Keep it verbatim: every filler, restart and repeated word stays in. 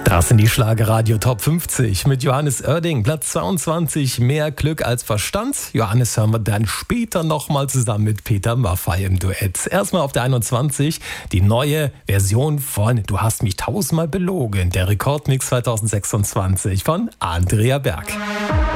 Das sind die Schlagerradio Top fünfzig mit Johannes Oerding, Platz zweiundzwanzig, mehr Glück als Verstand. Johannes hören wir dann später nochmal zusammen mit Peter Maffay im Duett. Erstmal auf der einundzwanzig, die neue Version von Du hast mich tausendmal belogen, der Rekordmix zweitausendsechsundzwanzig von Andrea Berg.